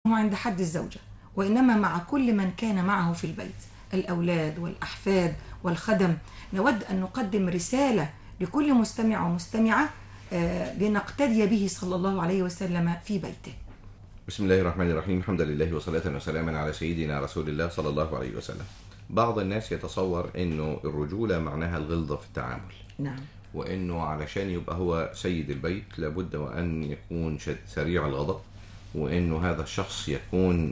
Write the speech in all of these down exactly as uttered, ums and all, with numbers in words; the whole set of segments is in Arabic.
عند حد الزوجة، وإنما مع كل من كان معه في البيت، الأولاد والأحفاد والخدم. نود أن نقدم رسالة لكل مستمع ومستمعة لنقتدي به صلى الله عليه وسلم في بيته. بسم الله الرحمن الرحيم. الحمد لله وصلاة وسلاما على سيدنا رسول الله صلى الله عليه وسلم. بعض الناس يتصور انه الرجولة معناها الغلظة في التعامل. نعم. وانه علشان يبقى هو سيد البيت لابد وان يكون سريع الغضب، وانه هذا الشخص يكون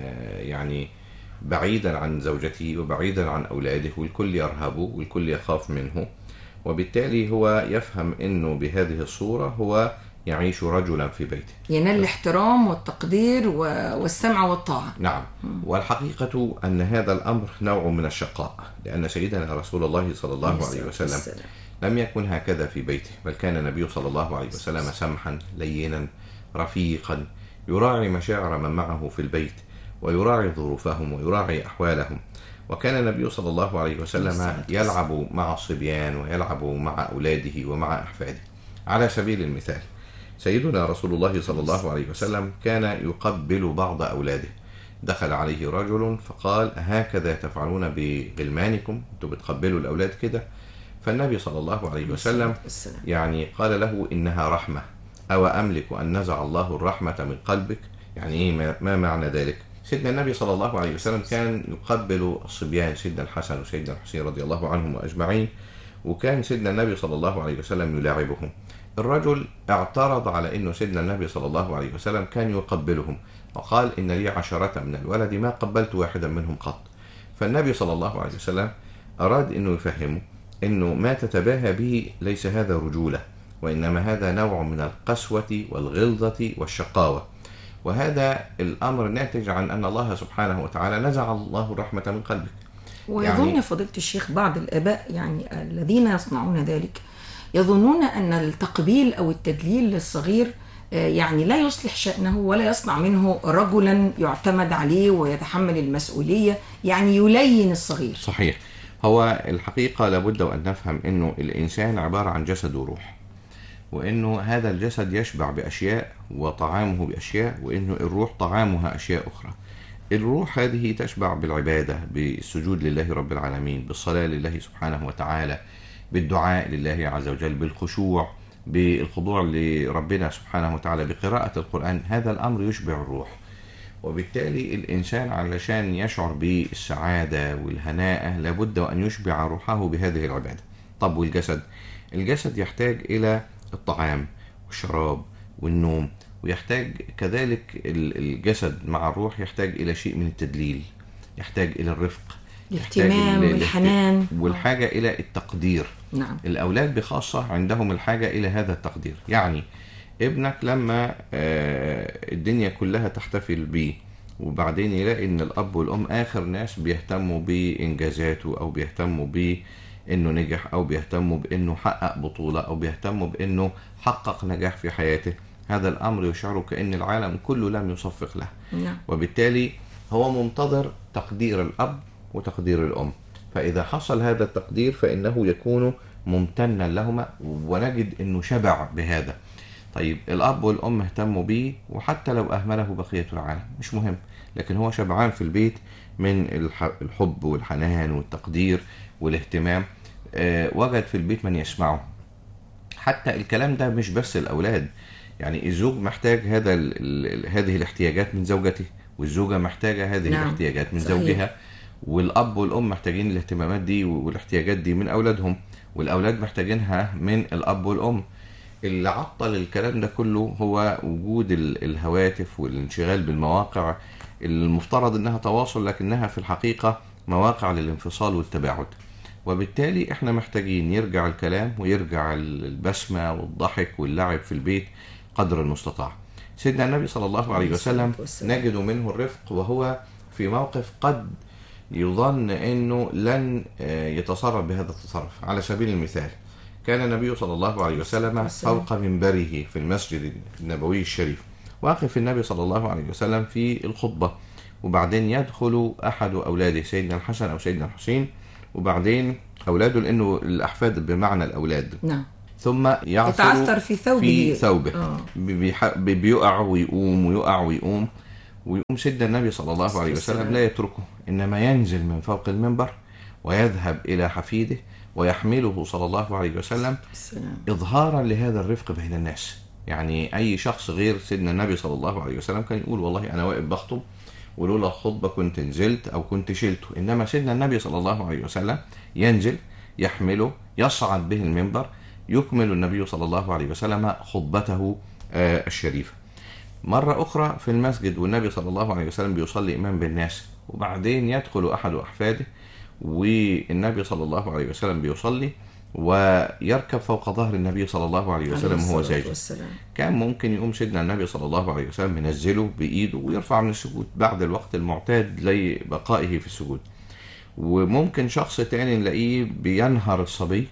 يعني بعيدا عن زوجته وبعيدا عن اولاده، والكل يرهبه والكل يخاف منه، وبالتالي هو يفهم انه بهذه الصورة هو يعيش رجلا في بيته، ينال الاحترام والتقدير والسمع والطاعة. نعم. والحقيقة أن هذا الأمر نوع من الشقاء، لأن سيدنا رسول الله صلى الله عليه وسلم لم يكن هكذا في بيته، بل كان النبي صلى الله عليه وسلم سمحا لينا رفيقا، يراعي مشاعر من معه في البيت، ويراعي ظروفهم ويراعي أحوالهم. وكان النبي صلى الله عليه وسلم يلعب مع الصبيان ويلعب مع أولاده ومع أحفاده. على سبيل المثال، سيدنا رسول الله صلى الله عليه وسلم كان يقبل بعض أولاده. دخل عليه رجل فقال: هكذا تفعلون بغلمانكم؟ انتم بتقبلوا الأولاد كده؟ فالنبي صلى الله عليه وسلم يعني قال له: إنها رحمة، أو أملك أن نزع الله الرحمة من قلبك؟ يعني إيه؟ ما معنى ذلك؟ سيدنا النبي صلى الله عليه وسلم كان يقبل الصبيان، سيدنا الحسن وسيدنا الحسين رضي الله عنهم أجمعين، وكان سيدنا النبي صلى الله عليه وسلم يلاعبهم. الرجل اعترض على أنه سيدنا النبي صلى الله عليه وسلم كان يقبلهم، وقال: إن لي عشرة من الولد ما قبلت واحدا منهم قط. فالنبي صلى الله عليه وسلم أراد أنه يفهمه أنه ما تتباهى به ليس هذا رجولة، وإنما هذا نوع من القسوة والغلظة والشقاوة، وهذا الأمر ناتج عن أن الله سبحانه وتعالى نزع الله الرحمة من قلبك. ويظن يعني فضيلة الشيخ بعض الآباء يعني الذين يصنعون ذلك يظنون أن التقبيل أو التدليل للصغير يعني لا يصلح شأنه ولا يصنع منه رجلا يعتمد عليه ويتحمل المسؤولية، يعني يلين الصغير. صحيح. هو الحقيقة لابد وأن نفهم أنه الإنسان عبارة عن جسد وروح، وأنه هذا الجسد يشبع بأشياء وطعامه بأشياء، وأنه الروح طعامها أشياء أخرى. الروح هذه تشبع بالعبادة، بالسجود لله رب العالمين، بالصلاة لله سبحانه وتعالى، بالدعاء لله عز وجل، بالخشوع، بالخضوع لربنا سبحانه وتعالى، بقراءة القرآن. هذا الأمر يشبع الروح، وبالتالي الإنسان علشان يشعر بالسعادة والهناء لابد أن يشبع روحه بهذه العبادة. طب والجسد؟ الجسد يحتاج إلى الطعام والشراب والنوم، ويحتاج كذلك الجسد مع الروح يحتاج إلى شيء من التدليل، يحتاج إلى الرفق، الاهتمام والحنان، والحاجة إلى التقدير. نعم. الأولاد بخاصة عندهم الحاجة إلى هذا التقدير. يعني ابنك لما الدنيا كلها تحتفل به، وبعدين يلاقي إن الأب والأم آخر ناس بيهتموا بإنجازاته، أو بيهتموا بإنه نجح، أو بيهتموا بإنه حقق بطولة، أو بيهتموا بإنه حقق نجاح في حياته، هذا الأمر يشعره كأن العالم كله لم يصفق له. نعم. وبالتالي هو منتظر تقدير الأب وتقدير الأم، فإذا حصل هذا التقدير فإنه يكون ممتنا لهما، ونجد أنه شبع بهذا. طيب الأب والأم اهتموا به، وحتى لو أهمله بقية العالم مش مهم، لكن هو شبعان في البيت من الحب والحنان والتقدير والاهتمام. أه وجد في البيت من يسمعه. حتى الكلام ده مش بس الأولاد، يعني الزوج محتاج هذا هذه الاحتياجات من زوجته، والزوجة محتاجة هذه نعم. الاحتياجات من صحيح. زوجها، والأب والأم محتاجين الاهتمامات دي والاحتياجات دي من أولادهم، والأولاد محتاجينها من الأب والأم. اللي عطل الكلام ده كله هو وجود الهواتف والانشغال بالمواقع المفترض انها تواصل، لكنها في الحقيقة مواقع للانفصال والتباعد. وبالتالي احنا محتاجين يرجع الكلام ويرجع البسمة والضحك واللعب في البيت قدر المستطاع. سيدنا النبي صلى الله عليه وسلم نجد منه الرفق، وهو في موقف قد يظن أنه لن يتصرف بهذا التصرف. على سبيل المثال، كان النبي صلى الله عليه وسلم فوق منبره في المسجد النبوي الشريف، واقف النبي صلى الله عليه وسلم في الخطبة، وبعدين يدخل أحد أولاده سيدنا الحسن أو سيدنا الحسين، وبعدين أولاده لأنه الأحفاد بمعنى الأولاد، نعم، ثم يعثر في ثوبه, في ثوبه. بيقع ويقوم ويقع ويقوم، ويقوم سيدنا النبي صلى الله عليه وسلم لا يتركه، إنما ينزل من فوق المنبر ويذهب إلى حفيده ويحمله صلى الله عليه وسلم إظهارا لهذا الرفق بين الناس. يعني أي شخص غير سيدنا النبي صلى الله عليه وسلم كان يقول والله أنا واقف بخطب ولولا الخطبة كنت نزلت أو كنت شلته، إنما سيدنا النبي صلى الله عليه وسلم ينزل يحمله يصعد به المنبر، يكمل النبي صلى الله عليه وسلم خطبته الشريفة. مرة أخرى في المسجد والنبي صلى الله عليه وسلم بيصلي إمام بالناس، وبعدين يدخل أحد أحفاده والنبي صلى الله عليه وسلم بيصلي ويركب فوق ظهر النبي صلى الله عليه وسلم وهو ساجد. كان ممكن يقوم سيدنا النبي صلى الله عليه وسلم ينزله بإيده ويرفع من السجود بعد الوقت المعتاد لبقائه في السجود. وممكن شخص تاني نلاقيه بينهر الصبي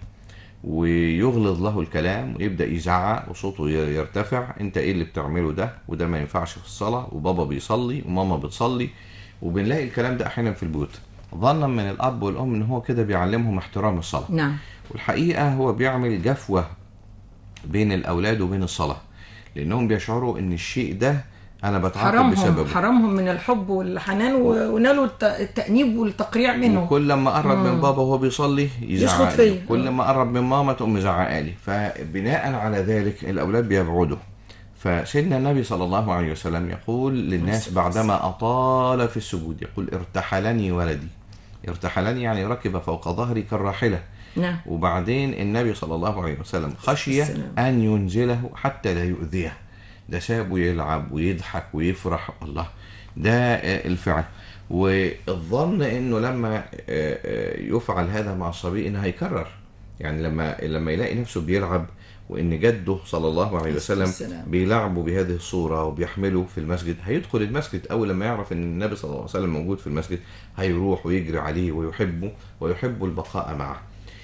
ويغلظ له الكلام ويبدأ يزعق وصوته يرتفع، انت ايه اللي بتعمله ده، وده ما ينفعش في الصلاة، وبابا بيصلي وماما بتصلي. وبنلاقي الكلام ده احيانا في البيوت ظنا من الاب والام ان هو كده بيعلمهم احترام الصلاة. نعم. والحقيقة هو بيعمل جفوة بين الاولاد وبين الصلاة، لانهم بيشعروا ان الشيء ده انا بتعاقب بسببه، حرمهم من الحب والحنان ونالوا التأنيب والتقريع منه. وكل لما قرب من بابا وهو بيصلي يزعق لي، كل ما قرب من ماما تقوم مزعقه لي. فبناء على ذلك الاولاد بيبعدوا. فسيدنا النبي صلى الله عليه وسلم يقول للناس بعدما اطال في السجود، يقول ارتحلني ولدي. ارتحلني يعني ركب فوق ظهري كالراحله. نعم. وبعدين النبي صلى الله عليه وسلم خشي ان ينزله حتى لا يؤذيه، ده سابه يلعب ويضحك ويفرح. الله، ده الفعل. والظن انه لما يفعل هذا مع الصبي انه هيكرر، يعني لما لما يلاقي نفسه بيلعب وان جده صلى الله عليه وسلم بيلعبه بهذه الصوره وبيحمله في المسجد، هيدخل المسجد اول لما يعرف ان النبي صلى الله عليه وسلم موجود في المسجد هيروح ويجري عليه ويحبه ويحب البقاء معه.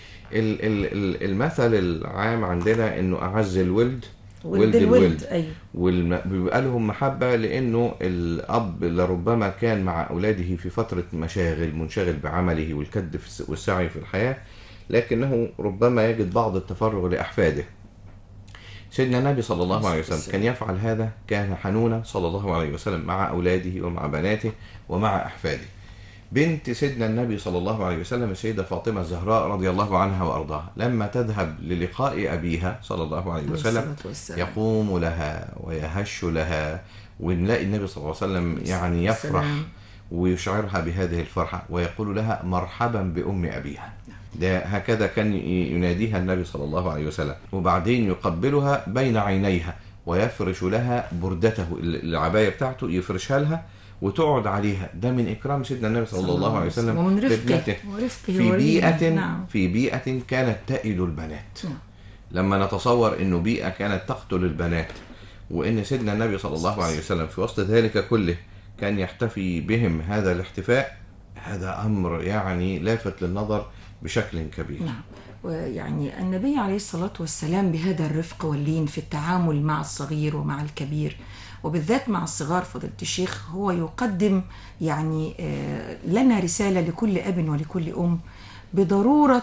المثل العام عندنا انه اعز الولد ولد الولد. أيوة. وبيبقى لهم محبة لأنه الأب لربما كان مع أولاده في فترة مشاغل، منشغل بعمله والكد والسعي في الحياة، لكنه ربما يجد بعض التفرغ لأحفاده. سيدنا النبي صلى الله عليه وسلم كان يفعل هذا، كان حنونا صلى الله عليه وسلم مع أولاده ومع بناته ومع أحفاده. بنت سيدنا النبي صلى الله عليه وسلم السيدة فاطمة الزهراء رضي الله عنها وأرضاها، لما تذهب للقاء أبيها صلى الله عليه وسلم يقوم لها ويهش لها، ونلاقي النبي صلى الله عليه وسلم يعني يفرح ويشعرها بهذه الفرحة ويقول لها مرحبا بأم أبيها. ده هكذا كان يناديها النبي صلى الله عليه وسلم. وبعدين يقبلها بين عينيها ويفرش لها بردته، العباية بتاعته يفرشها لها وتقعد عليها. ده من إكرام سيدنا النبي صلى الله عليه وسلم ومن رفقه في بيئة نعم. في بيئة كانت تئد البنات. نعم. لما نتصور إنه بيئة كانت تقتل البنات، وإن سيدنا النبي صلى الله عليه وسلم في وسط ذلك كله كان يحتفي بهم هذا الاحتفاء، هذا أمر يعني لافت للنظر بشكل كبير. نعم. ويعني النبي عليه الصلاة والسلام بهذا الرفق واللين في التعامل مع الصغير ومع الكبير، وبالذات مع الصغار فضيلة الشيخ، هو يقدم يعني لنا رسالة لكل أب ولكل أم بضرورة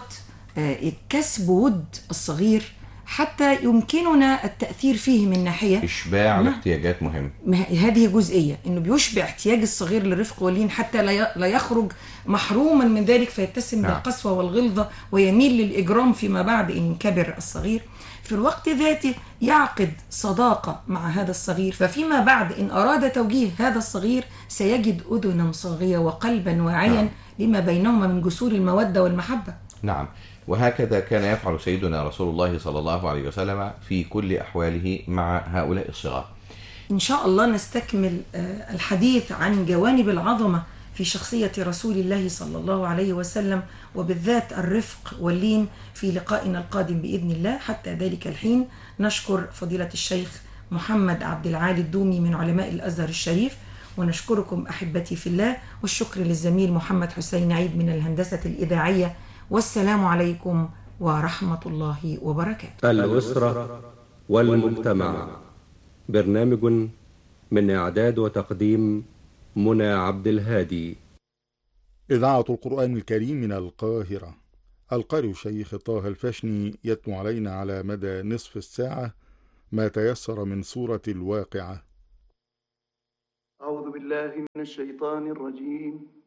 كسب ود الصغير حتى يمكننا التأثير فيه من ناحية إشباع الاحتياجات مهم. هذه جزئية، إنه بيشبع احتياج الصغير للرفق واللين حتى لا يخرج محروما من ذلك فيتسم نعم. بالقسوة والغلظة ويميل للإجرام فيما بعد إن كبر الصغير. في الوقت ذاته يعقد صداقة مع هذا الصغير، ففيما بعد إن أراد توجيه هذا الصغير سيجد أذنا صاغية وقلبا واعيا نعم. لما بينهما من جسور المودة والمحبة. نعم. وهكذا كان يفعل سيدنا رسول الله صلى الله عليه وسلم في كل أحواله مع هؤلاء الصغار. إن شاء الله نستكمل الحديث عن جوانب العظمة في شخصية رسول الله صلى الله عليه وسلم، وبالذات الرفق واللين في لقائنا القادم بإذن الله. حتى ذلك الحين نشكر فضيلة الشيخ محمد عبد العالي الدومي من علماء الأزهر الشريف، ونشكركم أحبتي في الله، والشكر للزميل محمد حسين عيد من الهندسة الإذاعية. والسلام عليكم ورحمة الله وبركاته. الأسرة والمجتمع، برنامج من إعداد وتقديم منى عبد الهادي. إذاعة القرآن الكريم من القاهرة. القارئ الشيخ طه الفشني يتلو علينا على مدى نصف الساعة ما تيسر من سورة الواقعة. أعوذ بالله من الشيطان الرجيم.